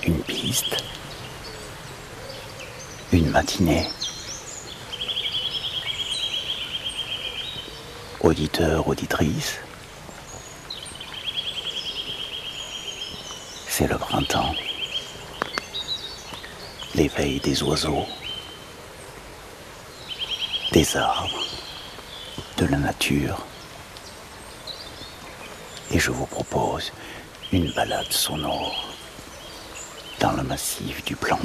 Une piste, une matinée. Auditeur, auditrice, c'est le printemps, l'éveil des oiseaux, des arbres, de la nature. Et je vous propose une balade sonore dans le massif du Planton.